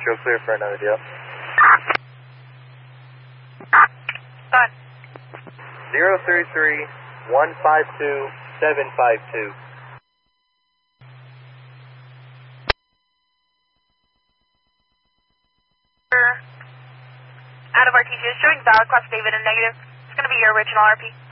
Go clear for another deal. Done. 033-152-752. Out of RTC, showing valid class David and negative. It's going to be your original RP.